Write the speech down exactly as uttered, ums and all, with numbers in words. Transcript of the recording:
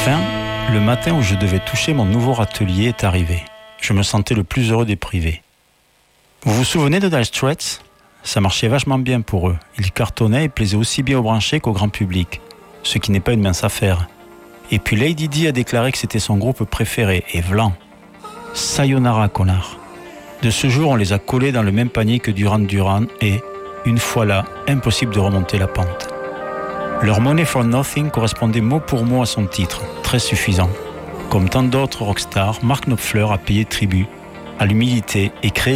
Enfin, le matin où je devais toucher mon nouveau râtelier est arrivé. Je me sentais le plus heureux des privés. Vous vous souvenez de Dire Straits ? Ça marchait vachement bien pour eux. Ils cartonnaient et plaisaient aussi bien aux branchés qu'au grand public, ce qui n'est pas une mince affaire. Et puis Lady Di a déclaré que c'était son groupe préféré, et vlan. Sayonara, connard. De ce jour, on les a collés dans le même panier que Duran Duran et, une fois là, impossible de remonter la pente. Leur Money for Nothing correspondait mot pour mot à son titre, très suffisant. Comme tant d'autres rockstars, Mark Knopfler a payé tribut à l'humilité et créé